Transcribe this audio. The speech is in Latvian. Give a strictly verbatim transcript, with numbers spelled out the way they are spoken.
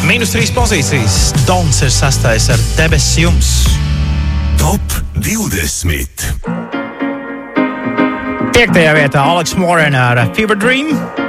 Mīnus trīs pozīcijas. Dons ir sastais ar Debesis jums. Top divdesmit. Piektajā vietā Alex Morin ar Fever Dream.